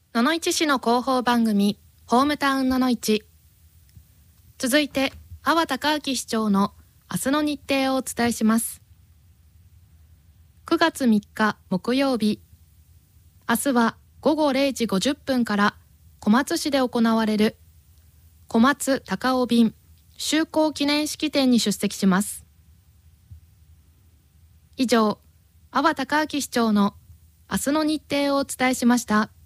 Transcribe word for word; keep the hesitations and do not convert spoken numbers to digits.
野々市市の広報番組ホームタウン野々市。続いて阿波孝明市長の明日の日程をお伝えします。くがつみっか木曜日、明日はごごれいじごじゅっぷんから小松市で行われる小松高尾便就航記念式典に出席します。以上、阿波孝明市長の明日の日程をお伝えしました。